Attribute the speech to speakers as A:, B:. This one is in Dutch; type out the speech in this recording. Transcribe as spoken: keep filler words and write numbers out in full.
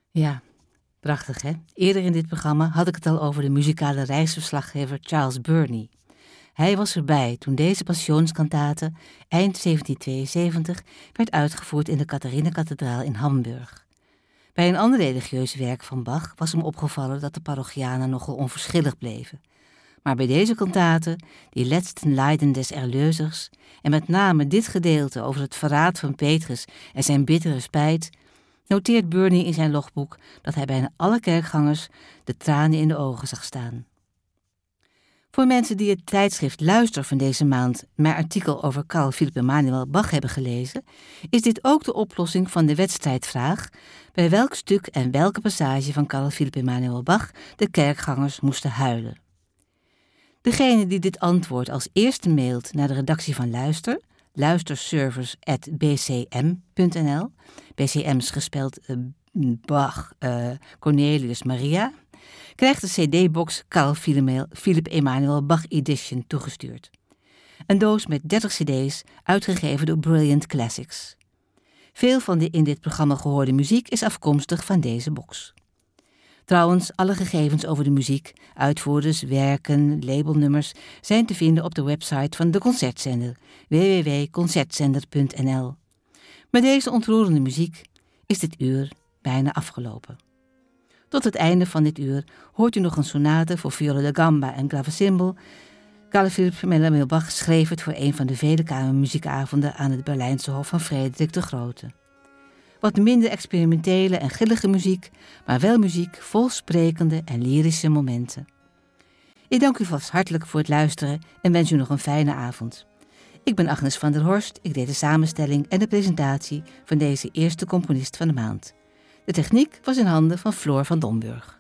A: Ja, prachtig hè? Eerder in dit programma had ik het al over de muzikale reisverslaggever Charles Burney. Hij was erbij toen deze passionskantate eind zeventienhonderdtweeënzeventig werd uitgevoerd in de Catharinenkathedraal in Hamburg. Bij een ander religieus werk van Bach was hem opgevallen dat de parochianen nogal onverschillig bleven. Maar bij deze kantate, die Letzten Leiden des Erlösers, en met name dit gedeelte over het verraad van Petrus en zijn bittere spijt, noteert Burney in zijn logboek dat hij bijna alle kerkgangers de tranen in de ogen zag staan. Voor mensen die het tijdschrift Luister van deze maand mijn artikel over Carl Philipp Emanuel Bach hebben gelezen, is dit ook de oplossing van de wedstrijdvraag bij welk stuk en welke passage van Carl Philipp Emanuel Bach de kerkgangers moesten huilen. Degene die dit antwoord als eerste mailt naar de redactie van Luister, luisterservice apenstaartje b c m punt n l, B C M is gespeld uh, Bach, uh, Cornelius Maria, krijgt de cd-box Carl Philipp Emanuel Bach Edition toegestuurd. Een doos met dertig cd's, uitgegeven door Brilliant Classics. Veel van de in dit programma gehoorde muziek is afkomstig van deze box. Trouwens, alle gegevens over de muziek, uitvoerders, werken, labelnummers zijn te vinden op de website van de Concertzender, w w w punt concertzender punt n l. Met deze ontroerende muziek is dit uur bijna afgelopen. Tot het einde van dit uur hoort u nog een sonate voor viola da gamba en clavecimbal. Carl Philipp Emanuel Bach schreef het voor een van de vele kamermuziekavonden aan het Berlijnse Hof van Frederik de Grote. Wat minder experimentele en grillige muziek, maar wel muziek vol sprekende en lyrische momenten. Ik dank u vast hartelijk voor het luisteren en wens u nog een fijne avond. Ik ben Agnes van der Horst, ik deed de samenstelling en de presentatie van deze eerste componist van de maand. De techniek was in handen van Floor van Domburg.